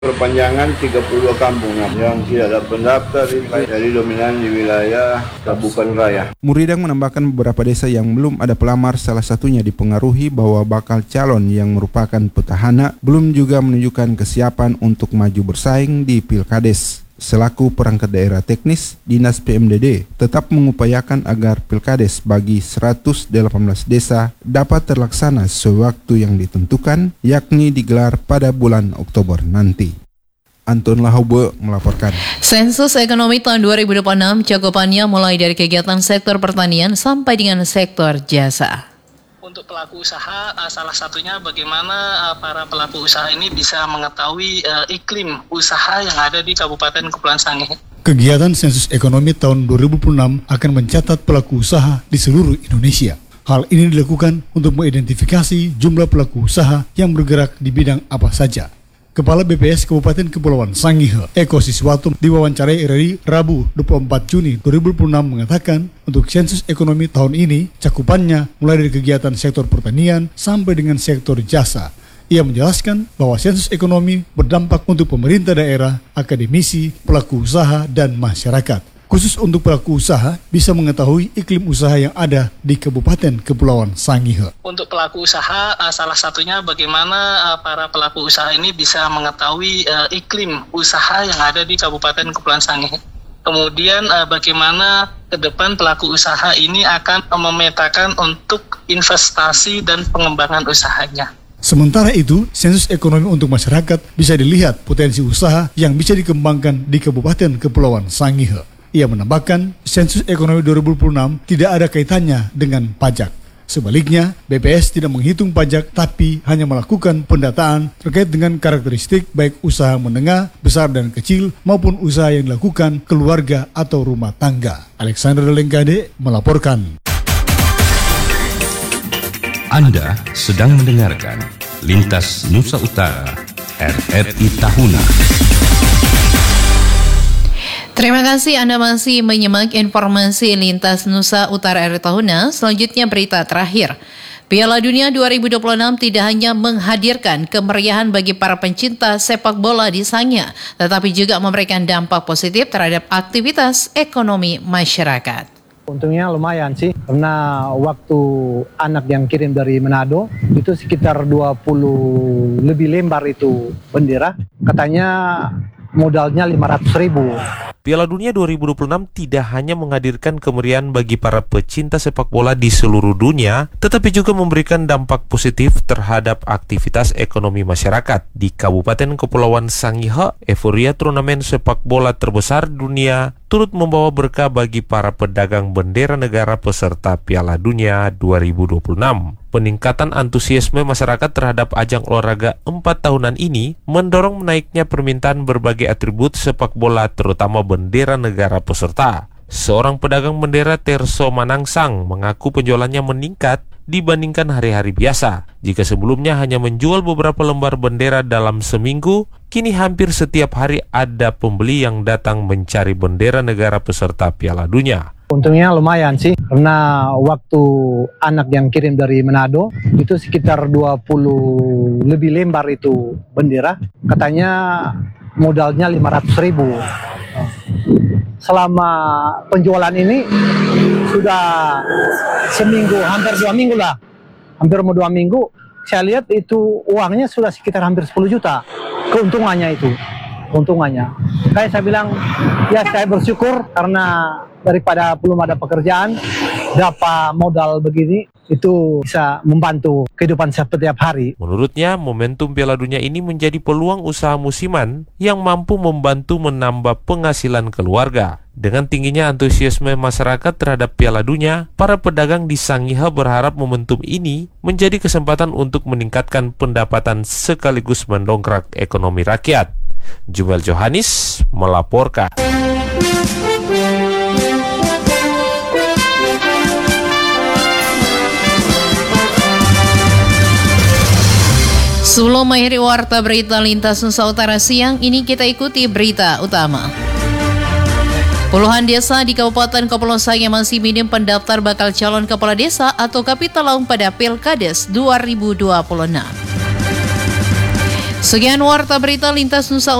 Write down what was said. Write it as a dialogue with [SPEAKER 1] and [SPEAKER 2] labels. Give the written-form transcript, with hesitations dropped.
[SPEAKER 1] Perpanjangan 32 kampung yang tidak terdaftar dari dominan di wilayah Kabupaten Raya.
[SPEAKER 2] Muridang menambahkan beberapa desa yang belum ada pelamar, salah satunya dipengaruhi bahwa bakal calon yang merupakan petahana belum juga menunjukkan kesiapan untuk maju bersaing di Pilkades. Selaku perangkat daerah teknis, Dinas PMDD tetap mengupayakan agar Pilkades bagi 118 desa dapat terlaksana sewaktu yang ditentukan, yakni digelar pada bulan Oktober nanti. Anton Lahobe melaporkan.
[SPEAKER 3] Sensus ekonomi tahun 2026 cakupannya mulai dari kegiatan sektor pertanian sampai dengan sektor jasa.
[SPEAKER 4] Untuk pelaku usaha, salah satunya bagaimana para pelaku usaha ini bisa mengetahui iklim usaha yang ada di Kabupaten Kepulauan Sangihe.
[SPEAKER 5] Kegiatan sensus ekonomi tahun 2026 akan mencatat pelaku usaha di seluruh Indonesia. Hal ini dilakukan untuk mengidentifikasi jumlah pelaku usaha yang bergerak di bidang apa saja. Kepala BPS Kabupaten Kepulauan Sangihe, Eko Siswato, diwawancarai RRI Rabu 24 Juni 2026 mengatakan untuk sensus ekonomi tahun ini cakupannya mulai dari kegiatan sektor pertanian sampai dengan sektor jasa. Ia menjelaskan bahwa sensus ekonomi berdampak untuk pemerintah daerah, akademisi, pelaku usaha, dan masyarakat. Khusus untuk pelaku usaha bisa mengetahui iklim usaha yang ada di Kabupaten Kepulauan Sangihe.
[SPEAKER 4] Untuk pelaku usaha, salah satunya bagaimana para pelaku usaha ini bisa mengetahui iklim usaha yang ada di Kabupaten Kepulauan Sangihe. Kemudian bagaimana ke depan pelaku usaha ini akan memetakan untuk investasi dan pengembangan usahanya.
[SPEAKER 5] Sementara itu, sensus ekonomi untuk masyarakat bisa dilihat potensi usaha yang bisa dikembangkan di Kabupaten Kepulauan Sangihe. Ia menambahkan, sensus ekonomi 2026 tidak ada kaitannya dengan pajak. Sebaliknya, BPS tidak menghitung pajak tapi hanya melakukan pendataan terkait dengan karakteristik baik usaha menengah, besar dan kecil maupun usaha yang dilakukan keluarga atau rumah tangga. Alexander Lengkade melaporkan.
[SPEAKER 6] Anda sedang mendengarkan Lintas Nusa Utara RRI Tahuna.
[SPEAKER 3] Terima kasih Anda masih menyimak informasi Lintas Nusa Utara RRI Tahuna. Selanjutnya berita terakhir. Piala Dunia 2026 tidak hanya menghadirkan kemeriahan bagi para pencinta sepak bola di Sangihe, tetapi juga memberikan dampak positif terhadap aktivitas ekonomi masyarakat.
[SPEAKER 7] Untungnya lumayan sih, karena waktu anak yang kirim dari Manado itu sekitar 20 lebih lembar itu bendera. Katanya modalnya 500.000.
[SPEAKER 8] Piala Dunia 2026 tidak hanya menghadirkan kemeriahan bagi para pecinta sepak bola di seluruh dunia, tetapi juga memberikan dampak positif terhadap aktivitas ekonomi masyarakat. Di Kabupaten Kepulauan Sangihe, euforia turnamen sepak bola terbesar dunia turut membawa berkah bagi para pedagang bendera negara peserta Piala Dunia 2026. Peningkatan antusiasme masyarakat terhadap ajang olahraga 4 tahunan ini mendorong menaiknya permintaan berbagai atribut sepak bola, terutama bendera negara peserta. Seorang pedagang bendera, Terso Manangsang, mengaku penjualannya meningkat dibandingkan hari-hari biasa. Jika sebelumnya hanya menjual beberapa lembar bendera dalam seminggu, kini hampir setiap hari ada pembeli yang datang mencari bendera negara peserta Piala Dunia.
[SPEAKER 7] Untungnya lumayan sih, karena waktu anak yang kirim dari Manado itu sekitar 20 lebih lembar itu bendera. Katanya modalnya 500.000. Selama penjualan ini sudah seminggu, hampir 2 minggu lah. Hampir mau 2 minggu, saya lihat itu uangnya sudah sekitar hampir 10 juta. Keuntungannya itu, Kayak saya bilang, ya saya bersyukur karena daripada belum ada pekerjaan, dapat modal begini, itu bisa membantu kehidupan setiap hari.
[SPEAKER 8] Menurutnya, momentum Piala Dunia ini menjadi peluang usaha musiman yang mampu membantu menambah penghasilan keluarga. Dengan tingginya antusiasme masyarakat terhadap Piala Dunia, para pedagang di Sangihe berharap momentum ini menjadi kesempatan untuk meningkatkan pendapatan sekaligus mendongkrak ekonomi rakyat. Jumel Johanis melaporkan.
[SPEAKER 3] Sebelum mengakhiri warta berita Lintas Nusa Utara siang ini, kita ikuti berita utama. Puluhan desa di Kabupaten Kepulauan Sangihe masih minim pendaftar bakal calon kepala desa atau Kapitalau pada Pilkades 2026. Sekian warta berita Lintas Nusa